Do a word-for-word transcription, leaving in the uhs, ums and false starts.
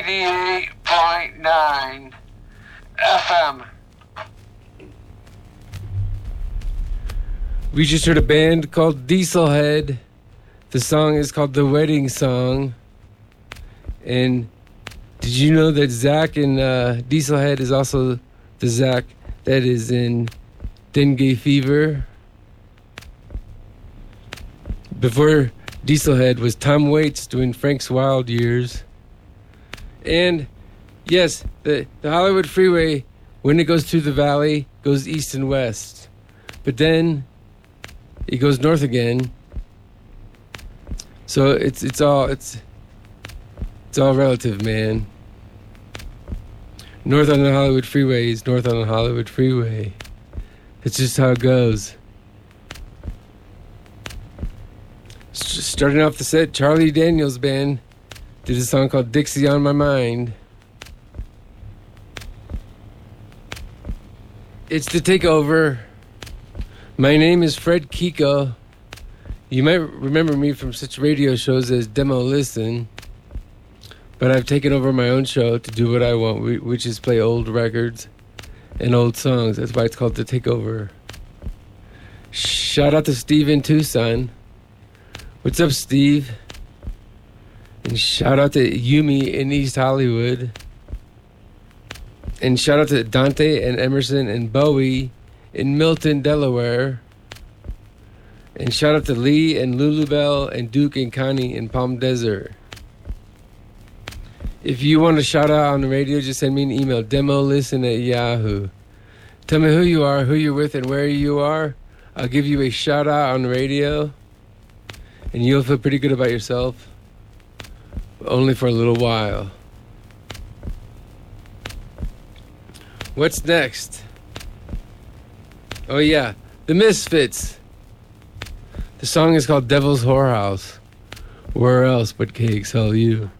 eighty-eight point nine F M. We just heard a band called Dieselhead. The song is called The Wedding Song. And did you know that Zach in uh, Dieselhead is also the Zach that is in Dengue Fever? Before Dieselhead was Tom Waits doing Frank's Wild Years. And yes, the, the Hollywood Freeway, when it goes through the valley, goes east and west. But then it goes north again. So it's it's all it's it's all relative, man. North on the Hollywood Freeway is north on the Hollywood Freeway. It's just how it goes. S- starting off the set, Charlie Daniels Band did a song called Dixie on My Mind. It's The Takeover. My name is Fred Kiko. You might remember me from such radio shows as Demo Listen, but I've taken over my own show to do what I want, which is play old records and old songs. That's why it's called The Takeover. Shout out to Steve in Tucson. What's up, Steve? And shout out to Yumi in East Hollywood. And shout out to Dante and Emerson and Bowie in Milton, Delaware. And shout out to Lee and Lulubelle and Duke and Connie in Palm Desert. If you want to shout out on the radio, just send me an email, demolisten at Yahoo. Tell me who you are, who you're with, and where you are. I'll give you a shout out on the radio. And you'll feel pretty good about yourself. But only for a little while. What's next? Oh yeah, The Misfits. The song is called Devil's Whorehouse. Where else but K X L U?